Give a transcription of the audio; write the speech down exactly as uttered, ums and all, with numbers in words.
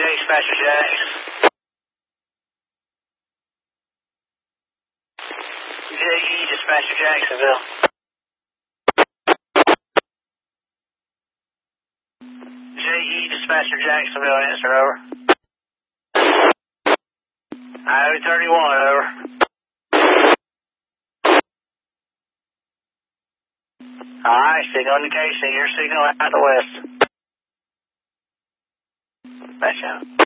Dispatcher Jax. J E, Dispatcher Jacksonville. J E, Dispatcher Jacksonville, answer, over. Highway thirty-one, over. Alright, signal indication, your signal out the west. That's out.